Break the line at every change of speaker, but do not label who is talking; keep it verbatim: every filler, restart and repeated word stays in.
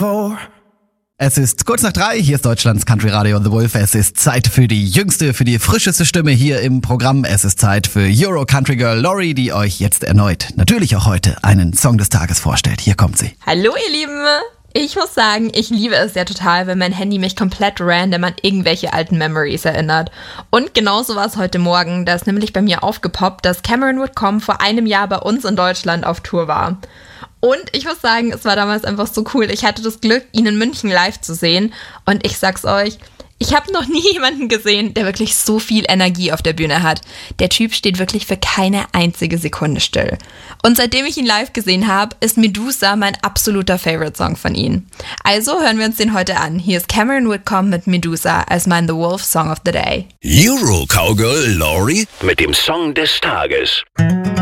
for. Es ist kurz nach drei, hier ist Deutschlands Country Radio The Wolf. Es ist Zeit für die jüngste, für die frischeste Stimme hier im Programm. Es ist Zeit für Euro Country Girl Lori, die euch jetzt erneut, natürlich auch heute, einen Song des Tages vorstellt. Hier kommt sie.
Hallo ihr Lieben! Ich muss sagen, ich liebe es ja total, wenn mein Handy mich komplett random an irgendwelche alten Memories erinnert. Und genauso war es heute Morgen, da ist nämlich bei mir aufgepoppt, dass Cameron Whitcomb vor einem Jahr bei uns in Deutschland auf Tour war. Und ich muss sagen, es war damals einfach so cool. Ich hatte das Glück, ihn in München live zu sehen. Und ich sag's euch, ich habe noch nie jemanden gesehen, der wirklich so viel Energie auf der Bühne hat. Der Typ steht wirklich für keine einzige Sekunde still. Und seitdem ich ihn live gesehen habe, ist Medusa mein absoluter Favorite-Song von ihm. Also hören wir uns den heute an. Hier ist Cameron Whitcomb mit Medusa als mein The Wolf Song of the Day.
Euro Cowgirl Lori mit dem Song des Tages.